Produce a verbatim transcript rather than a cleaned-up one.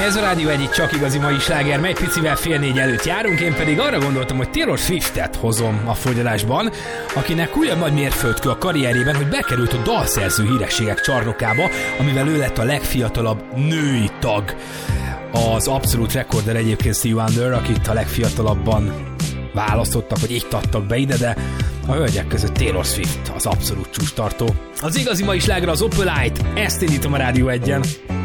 Ez a Rádió egy csak igazi mai sláger, mely picivel fél négy előtt járunk, én pedig arra gondoltam, hogy Taylor Swiftet hozom a fogyalásban, akinek újabb nagy mérföldkő a karrierében, hogy bekerült a dalszerző hírességek csarnokába, amivel ő lett a legfiatalabb női tag. Az abszolút rekorder egyébként Stevie Wonder, akit a legfiatalabban választottak, vagy iktattak be ide, de a hölgyek között Taylor Swift az abszolút csúcstartó. Az igazi mai sláger az Opalite, ezt indítom a Rádió egyen.